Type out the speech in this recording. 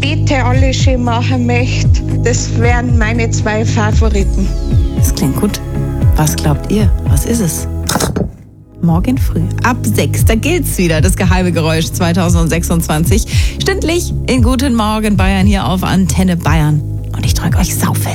bitte alle schön machen möchte. Das wären meine 2 Favoriten. Das klingt gut. Was glaubt ihr? Was ist es? Morgen früh ab 6, da gilt's wieder, das geheime Geräusch 2026. Stündlich in Guten Morgen Bayern hier auf Antenne Bayern. Und ich drücke euch saufest.